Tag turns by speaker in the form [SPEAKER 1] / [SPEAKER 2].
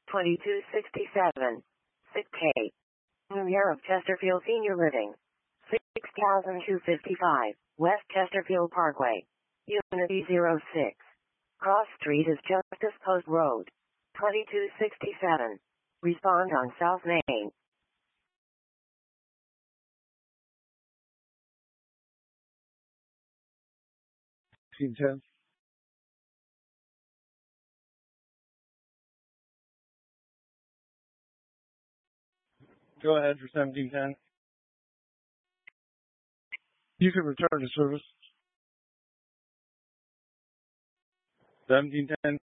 [SPEAKER 1] 2267. Sick K. New Year of Chesterfield Senior Living. 6255. West Chesterfield Parkway. Unity 06. Cross Street is Justice Post Road. 2267. Respond on South Main.
[SPEAKER 2] 1710. Go ahead for 1710. You can return to service. 1710.